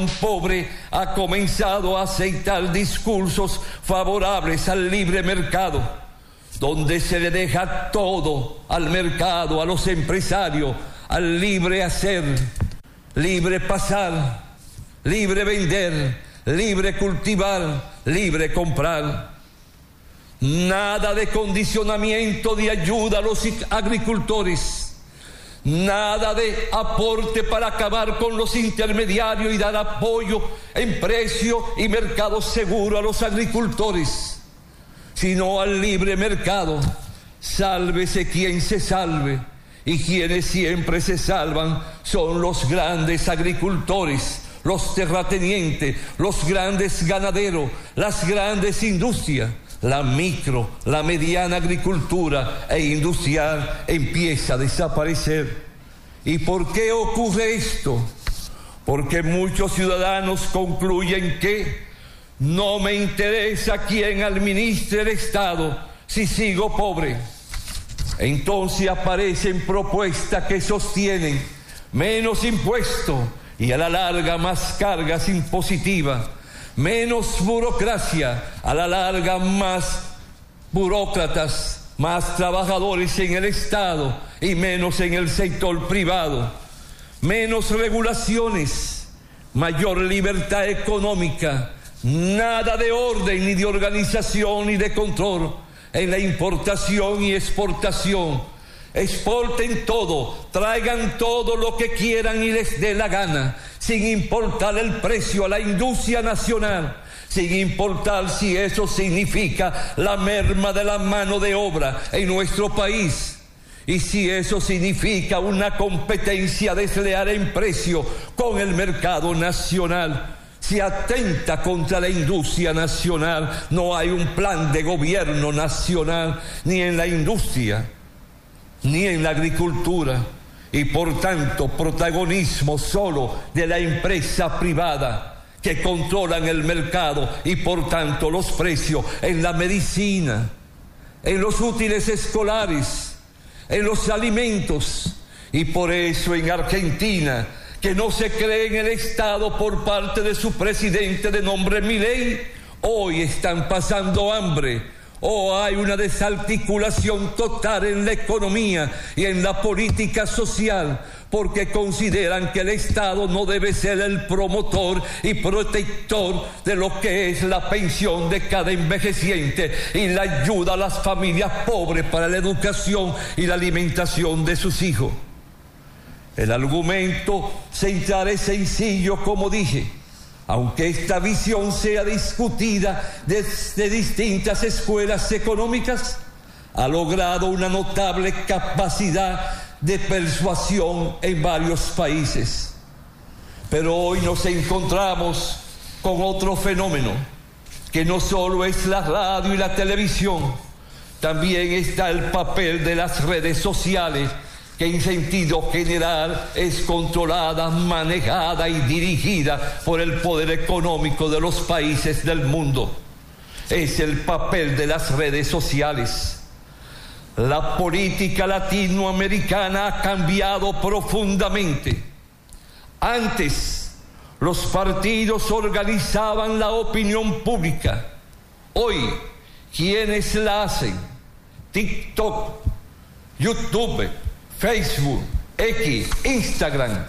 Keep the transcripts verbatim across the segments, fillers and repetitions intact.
pobre ha comenzado a aceitar discursos favorables al libre mercado, donde se le deja todo al mercado, a los empresarios, al libre hacer, libre pasar, libre vender, libre cultivar, libre comprar. Nada de condicionamiento de ayuda a los agricultores. Nada de aporte para acabar con los intermediarios y dar apoyo en precio y mercado seguro a los agricultores, sino al libre mercado. Sálvese quien se salve, y quienes siempre se salvan son los grandes agricultores, los terratenientes, los grandes ganaderos, las grandes industrias. La micro, la mediana agricultura e industrial empieza a desaparecer. ¿Y por qué ocurre esto? Porque muchos ciudadanos concluyen que no me interesa quién administre el Estado si sigo pobre. Entonces aparecen propuestas que sostienen menos impuestos y a la larga más cargas impositivas, menos burocracia, a la larga más burócratas, más trabajadores en el Estado y menos en el sector privado, menos regulaciones, mayor libertad económica, nada de orden ni de organización ni de control en la importación y exportación. Exporten todo, traigan todo lo que quieran y les dé la gana, sin importar el precio a la industria nacional, sin importar si eso significa la merma de la mano de obra en nuestro país, y si eso significa una competencia desleal en precio con el mercado nacional. Si atenta contra la industria nacional, no hay un plan de gobierno nacional ni en la industria ni en la agricultura, y por tanto protagonismo solo de la empresa privada que controlan el mercado y por tanto los precios en la medicina, en los útiles escolares, en los alimentos. Y por eso en Argentina, que no se cree en el Estado por parte de su presidente de nombre Milei, hoy están pasando hambre. O hay una desarticulación total en la economía y en la política social, porque consideran que el Estado no debe ser el promotor y protector de lo que es la pensión de cada envejeciente y la ayuda a las familias pobres para la educación y la alimentación de sus hijos. El argumento central es sencillo, como dije. Aunque esta visión sea discutida desde distintas escuelas económicas, ha logrado una notable capacidad de persuasión en varios países. Pero hoy nos encontramos con otro fenómeno, que no solo es la radio y la televisión, también está el papel de las redes sociales, que en sentido general es controlada, manejada y dirigida por el poder económico de los países del mundo. Es el papel de las redes sociales. La política latinoamericana ha cambiado profundamente. Antes, los partidos organizaban la opinión pública. Hoy, ¿quiénes la hacen? TikTok, YouTube, Facebook, X, Instagram.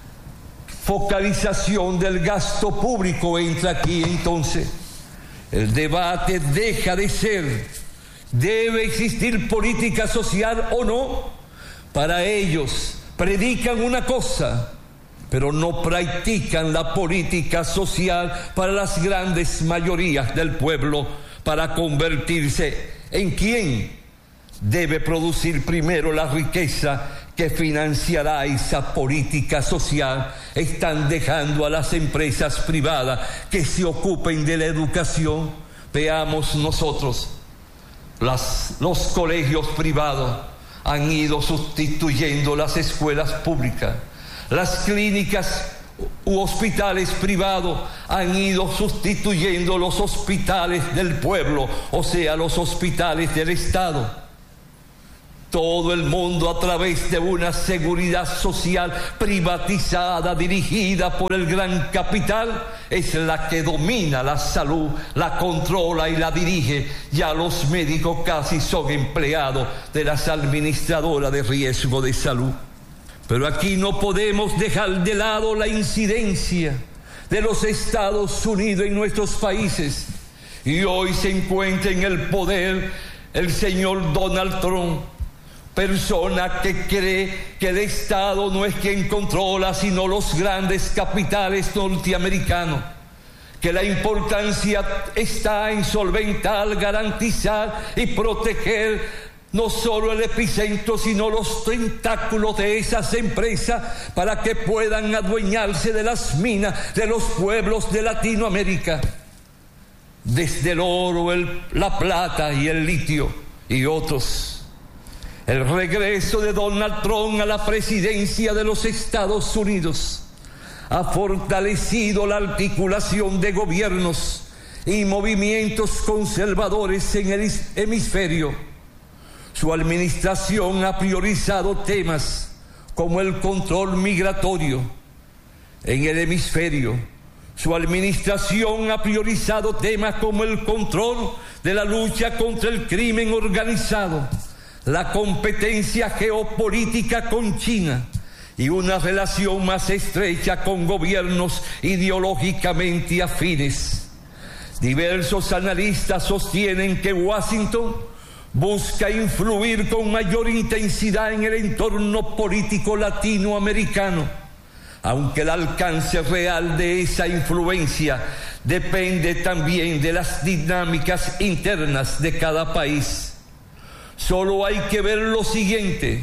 Focalización del gasto público entra aquí entonces. El debate deja de ser, ¿debe existir política social o no? Para ellos predican una cosa, pero no practican la política social para las grandes mayorías del pueblo, para convertirse en quién debe producir primero la riqueza que financiará esa política social. Están dejando a las empresas privadas que se ocupen de la educación. Veamos nosotros, las, los colegios privados han ido sustituyendo las escuelas públicas. Las clínicas u hospitales privados han ido sustituyendo los hospitales del pueblo, o sea, los hospitales del Estado. todo el mundo a través de una seguridad social privatizada, dirigida por el gran capital, es la que domina la salud, la controla y la dirige. Ya los médicos casi son empleados de las administradoras de riesgo de salud. Pero aquí no podemos dejar de lado la incidencia de los Estados Unidos en nuestros países. Y hoy se encuentra en el poder el señor Donald Trump, persona que cree que el Estado no es quien controla, sino los grandes capitales norteamericanos, que la importancia está en solventar, garantizar y proteger no solo el epicentro, sino los tentáculos de esas empresas para que puedan adueñarse de las minas de los pueblos de Latinoamérica, desde el oro, el, la plata y el litio y otros. El regreso de Donald Trump a la presidencia de los Estados Unidos ha fortalecido la articulación de gobiernos y movimientos conservadores en el hemisferio. Su administración ha priorizado temas como el control migratorio en el hemisferio. Su administración ha priorizado temas como el control de la lucha contra el crimen organizado, la competencia geopolítica con China y una relación más estrecha con gobiernos ideológicamente afines. Diversos analistas sostienen que Washington busca influir con mayor intensidad en el entorno político latinoamericano, aunque el alcance real de esa influencia depende también de las dinámicas internas de cada país. Solo hay que ver lo siguiente: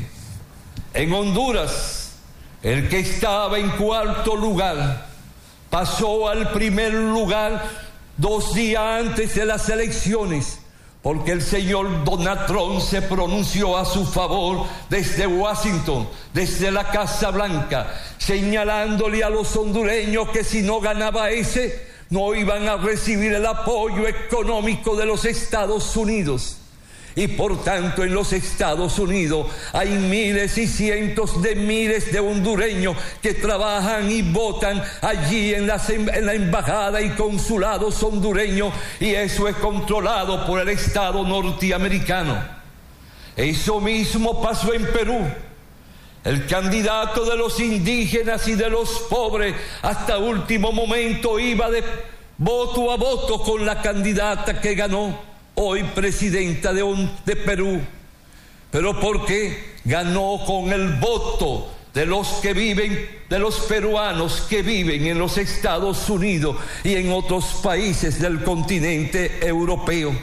en Honduras, el que estaba en cuarto lugar pasó al primer lugar dos días antes de las elecciones, porque el señor Donald Trump se pronunció a su favor desde Washington, desde la Casa Blanca, señalándole a los hondureños que si no ganaba ese, no iban a recibir el apoyo económico de los Estados Unidos. Y por tanto en los Estados Unidos hay miles y cientos de miles de hondureños que trabajan y votan allí en, las, en la embajada y consulados hondureños, y eso es controlado por el Estado norteamericano. Eso mismo pasó en Perú. El candidato de los indígenas y de los pobres hasta último momento iba de voto a voto con la candidata que ganó, hoy presidenta de, de Perú. ¿Pero por qué? Ganó con el voto de los que viven, de los peruanos que viven en los Estados Unidos y en otros países del continente europeo.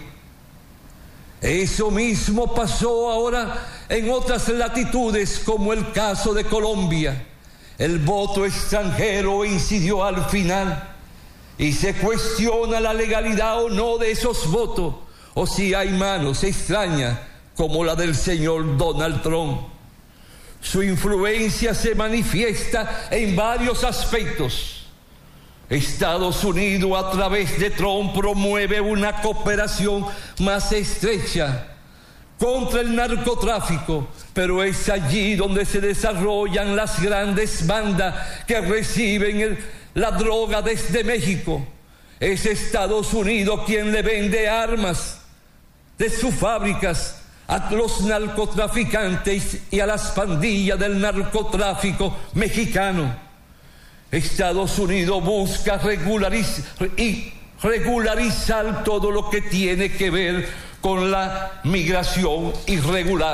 Eso mismo pasó ahora en otras latitudes, como el caso de Colombia. El voto extranjero incidió al final y se cuestiona la legalidad o no de esos votos, o si hay manos extrañas como la del señor Donald Trump. Su influencia se manifiesta en varios aspectos. Estados Unidos, a través de Trump, promueve una cooperación más estrecha contra el narcotráfico, pero es allí donde se desarrollan las grandes bandas que reciben el, la droga desde México. Es Estados Unidos quien le vende armas de sus fábricas a los narcotraficantes y a las pandillas del narcotráfico mexicano. Estados Unidos busca regulariz- y regularizar todo lo que tiene que ver con la migración irregular.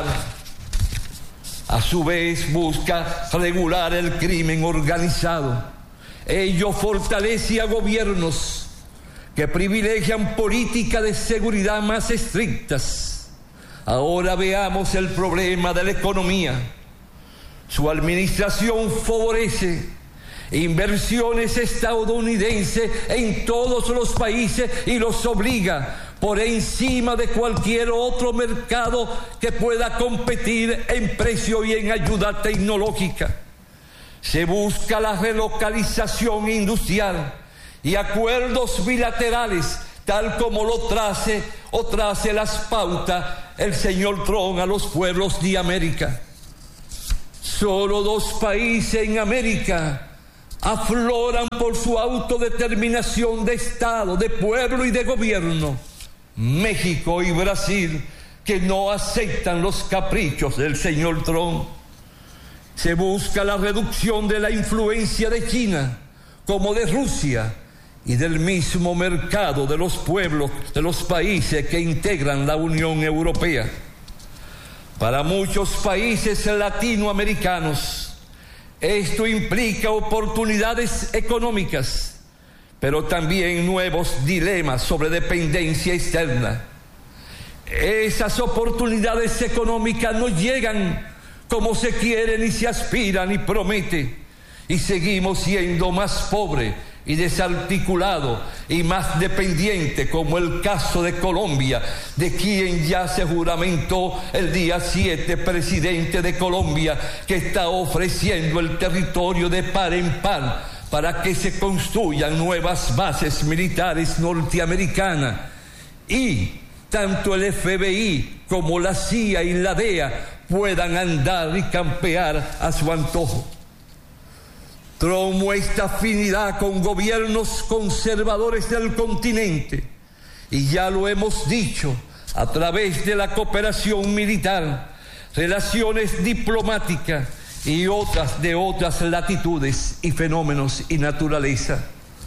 A su vez busca regular el crimen organizado. Ello fortalece a gobiernos que privilegian políticas de seguridad más estrictas. Ahora veamos el problema de la economía. Su administración favorece inversiones estadounidenses en todos los países y los obliga por encima de cualquier otro mercado que pueda competir en precio y en ayuda tecnológica. Se busca la relocalización industrial y acuerdos bilaterales tal como lo trace o trace las pautas el señor Trump a los pueblos de América. Solo dos países en América afloran por su autodeterminación de Estado, de pueblo y de gobierno: México y Brasil, que no aceptan los caprichos del señor Trump. Se busca la reducción de la influencia de China, como de Rusia, y del mismo mercado de los pueblos de los países que integran la Unión Europea. Para muchos países latinoamericanos, esto implica oportunidades económicas, pero también nuevos dilemas sobre dependencia externa. Esas oportunidades económicas no llegan como se quiere, ni se aspira, ni promete, y seguimos siendo más pobres y desarticulados y más dependientes, como el caso de Colombia, de quien ya se juramentó el día siete, presidente de Colombia, que está ofreciendo el territorio de par en par para que se construyan nuevas bases militares norteamericanas, y tanto el F B I como la C I A y la D E A puedan andar y campear a su antojo. Trump muestra afinidad con gobiernos conservadores del continente, y ya lo hemos dicho, a través de la cooperación militar, relaciones diplomáticas y otras de otras latitudes y fenómenos y naturaleza.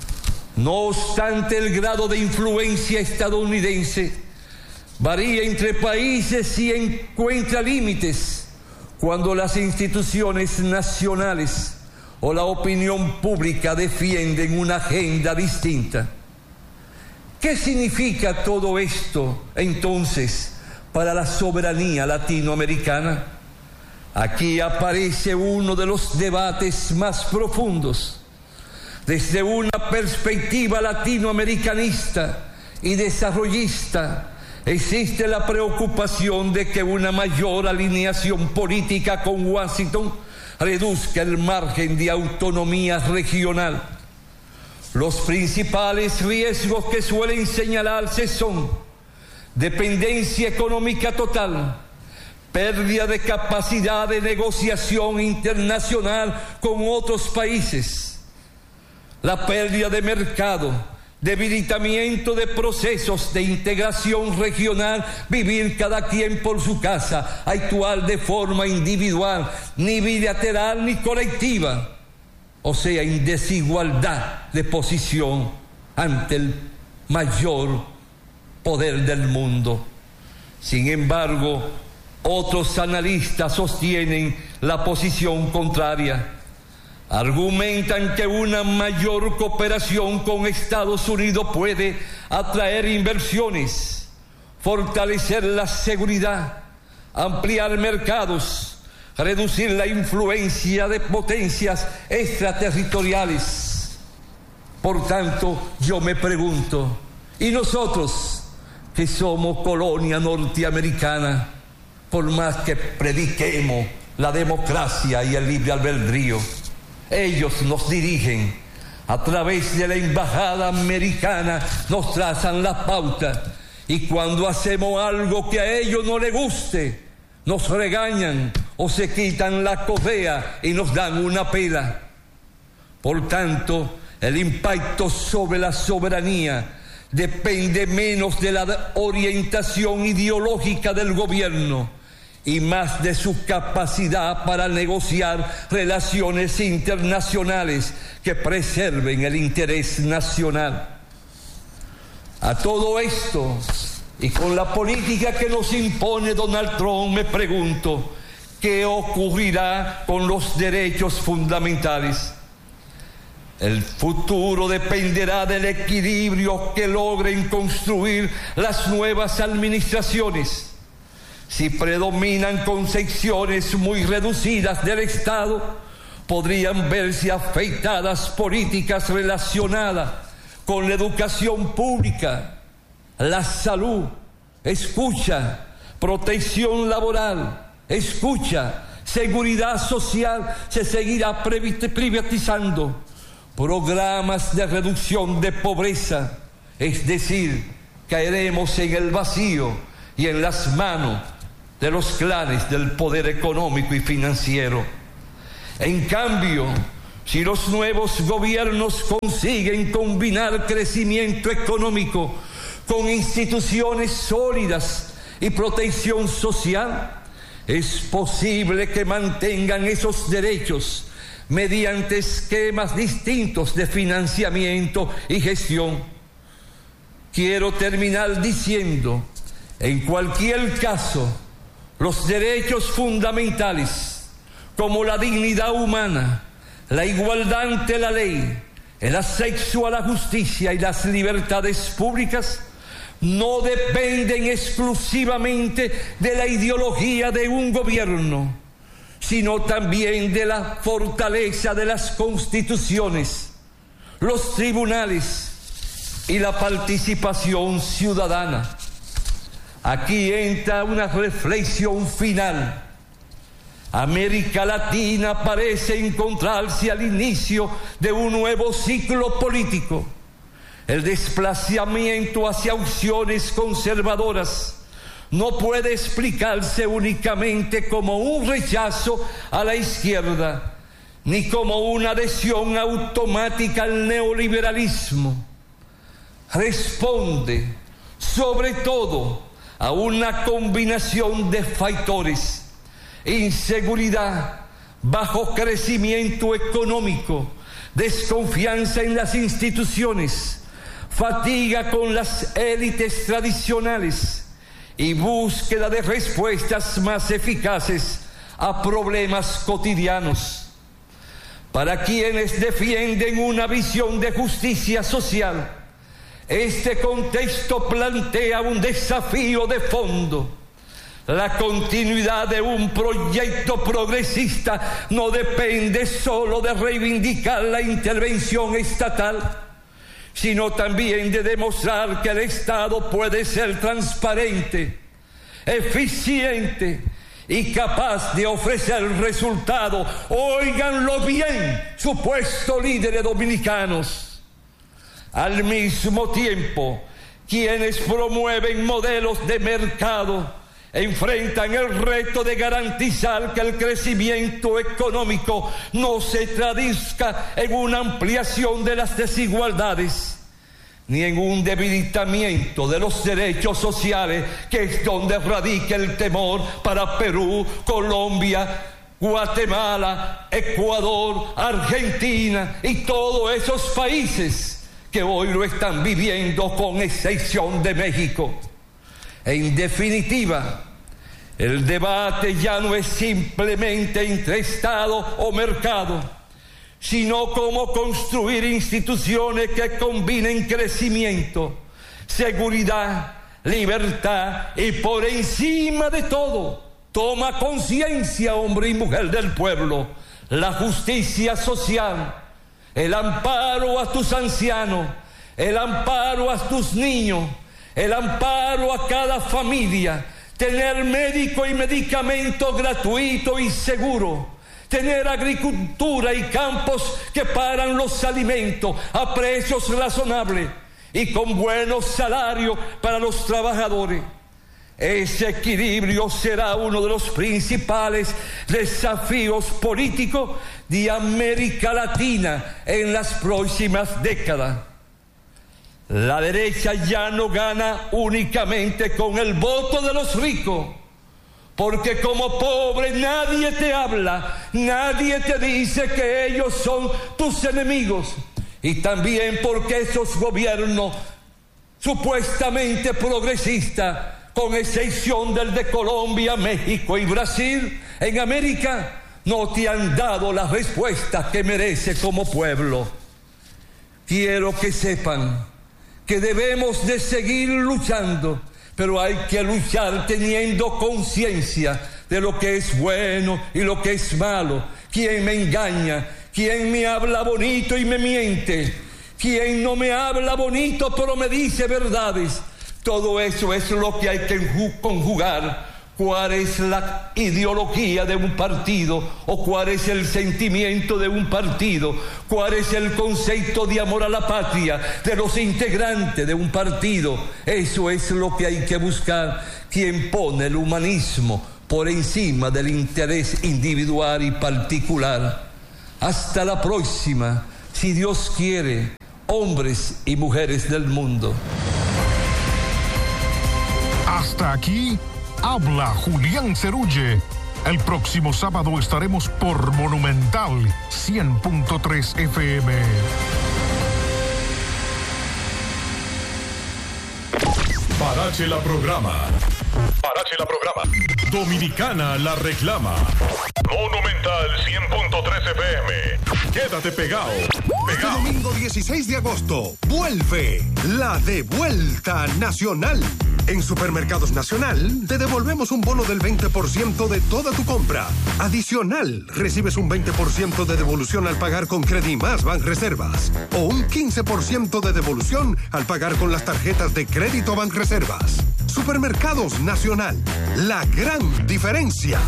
No obstante, el grado de influencia estadounidense varía entre países y encuentra límites cuando las instituciones nacionales o la opinión pública defienden una agenda distinta. ¿Qué significa todo esto entonces para la soberanía latinoamericana? Aquí aparece uno de los debates más profundos. Desde una perspectiva latinoamericanista y desarrollista, existe la preocupación de que una mayor alineación política con Washington reduzca el margen de autonomía regional. Los principales riesgos que suelen señalarse son dependencia económica total, pérdida de capacidad de negociación internacional con otros países, la pérdida de mercado, debilitamiento de procesos de integración regional, vivir cada quien por su casa, actuar de forma individual, ni bilateral ni colectiva, o sea, en desigualdad de posición ante el mayor poder del mundo. Sin embargo, otros analistas sostienen la posición contraria. Argumentan que una mayor cooperación con Estados Unidos puede atraer inversiones, fortalecer la seguridad, ampliar mercados, reducir la influencia de potencias extraterritoriales. Por tanto, yo me pregunto, ¿y nosotros, que somos colonia norteamericana, por más que prediquemos la democracia y el libre albedrío, ellos nos dirigen a través de la embajada americana, nos trazan la pauta, y cuando hacemos algo que a ellos no les guste, nos regañan o se quitan la correa y nos dan una pela? Por tanto, el impacto sobre la soberanía depende menos de la orientación ideológica del gobierno y más de su capacidad para negociar relaciones internacionales que preserven el interés nacional. A todo esto, y con la política que nos impone Donald Trump, me pregunto, ¿qué ocurrirá con los derechos fundamentales? El futuro dependerá del equilibrio que logren construir las nuevas administraciones. Si predominan concepciones muy reducidas del Estado, podrían verse afectadas políticas relacionadas con la educación pública, la salud, escucha, protección laboral, escucha, seguridad social. Se seguirá privatizando programas de reducción de pobreza es decir, caeremos en el vacío y en las manos de los clanes del poder económico y financiero. En cambio, si los nuevos gobiernos consiguen combinar crecimiento económico con instituciones sólidas y protección social, es posible que mantengan esos derechos mediante esquemas distintos de financiamiento y gestión. Quiero terminar diciendo, en cualquier caso, los derechos fundamentales, como la dignidad humana, la igualdad ante la ley, el acceso a la justicia y las libertades públicas, no dependen exclusivamente de la ideología de un gobierno, sino también de la fortaleza de las constituciones, los tribunales y la participación ciudadana. Aquí entra una reflexión final. América Latina parece encontrarse al inicio de un nuevo ciclo político. El desplazamiento hacia opciones conservadoras no puede explicarse únicamente como un rechazo a la izquierda, ni como una adhesión automática al neoliberalismo. Responde, sobre todo, a una combinación de factores: inseguridad, bajo crecimiento económico, desconfianza en las instituciones, fatiga con las élites tradicionales y búsqueda de respuestas más eficaces a problemas cotidianos. Para quienes defienden una visión de justicia social, este contexto plantea un desafío de fondo. La continuidad de un proyecto progresista no depende solo de reivindicar la intervención estatal, sino también de demostrar que el Estado puede ser transparente, eficiente y capaz de ofrecer resultados. Óiganlo bien, supuestos líderes dominicanos. Al mismo tiempo, quienes promueven modelos de mercado enfrentan el reto de garantizar que el crecimiento económico no se traduzca en una ampliación de las desigualdades, ni en un debilitamiento de los derechos sociales, que es donde radica el temor para Perú, Colombia, Guatemala, Ecuador, Argentina y todos esos países que hoy lo están viviendo, con excepción de México. En definitiva, el debate ya no es simplemente entre Estado o mercado, sino cómo construir instituciones que combinen crecimiento, seguridad, libertad y, por encima de todo, toma conciencia, hombre y mujer del pueblo, la justicia social, el amparo a tus ancianos, el amparo a tus niños, el amparo a cada familia, tener médico y medicamento gratuito y seguro, tener agricultura y campos que paran los alimentos a precios razonables y con buenos salarios para los trabajadores. Ese equilibrio será uno de los principales desafíos políticos de América Latina en las próximas décadas. La derecha ya no gana únicamente con el voto de los ricos, porque como pobre nadie te habla, nadie te dice que ellos son tus enemigos, y también porque esos gobiernos supuestamente progresistas, con excepción del de Colombia, México y Brasil, en América no te han dado la respuesta que merece como pueblo. Quiero que sepan que debemos de seguir luchando, pero hay que luchar teniendo conciencia de lo que es bueno y lo que es malo, quién me engaña, quién me habla bonito y me miente, quién no me habla bonito pero me dice verdades. Todo eso es lo que hay que conjugar cuál es la ideología de un partido o cuál es el sentimiento de un partido, cuál es el concepto de amor a la patria de los integrantes de un partido. Eso es lo que hay que buscar. Quien pone el humanismo por encima del interés individual y particular. Hasta la próxima, si Dios quiere, hombres y mujeres del mundo. Hasta aquí habla Julián Cerulle. El próximo sábado estaremos por Monumental cien punto tres F M. Parache la programa. Parache la programa. Dominicana la reclama. Monumental cien punto tres F M. Quédate pegado. Pegado. Este domingo dieciséis de agosto vuelve la Devuelta Nacional. En Supermercados Nacional te devolvemos un bono del veinte por ciento de toda tu compra. Adicional, recibes un veinte por ciento de devolución al pagar con Credimás Banreservas o un quince por ciento de devolución al pagar con las tarjetas de crédito Banreservas. Supermercados Nacional, la gran diferencia.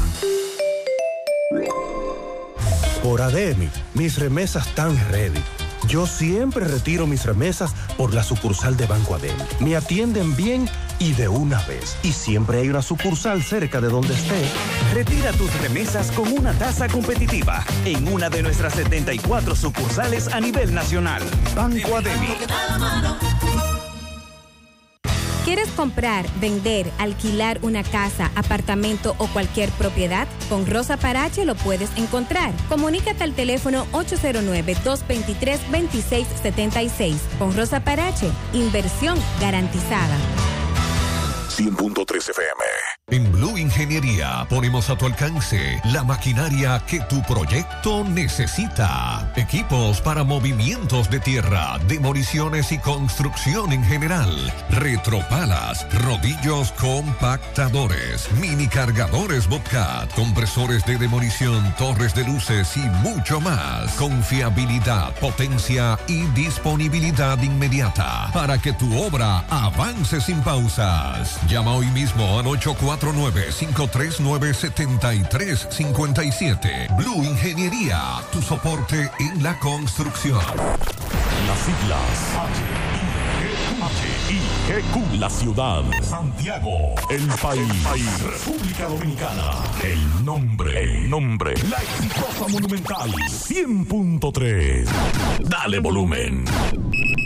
Por A D M I, mis remesas están ready. Yo siempre retiro mis remesas por la sucursal de Banco A D M I. Me atienden bien y de una vez. Y siempre hay una sucursal cerca de donde esté. Retira tus remesas con una tasa competitiva en una de nuestras setenta y cuatro sucursales a nivel nacional. Banco A D M I. ¿Quieres comprar, vender, alquilar una casa, apartamento o cualquier propiedad? Con Rosa Parache lo puedes encontrar. Comunícate al teléfono ocho cero nueve, dos dos tres, dos seis siete seis. Con Rosa Parache, inversión garantizada. cien punto tres F M. En Blue Ingeniería ponemos a tu alcance la maquinaria que tu proyecto necesita. Equipos para movimientos de tierra, demoliciones y construcción en general. Retropalas, rodillos compactadores, mini cargadores Bobcat, compresores de demolición, torres de luces y mucho más. Confiabilidad, potencia y disponibilidad inmediata para que tu obra avance sin pausas. Llama hoy mismo al ocho cuatro nueve, cinco tres nueve, siete tres cinco siete. Blue Ingeniería, tu soporte en la construcción. Las siglas H I G Q. La ciudad. Santiago. El país. El país. República Dominicana. El nombre. El nombre. La exitosa Monumental cien punto tres. Dale volumen.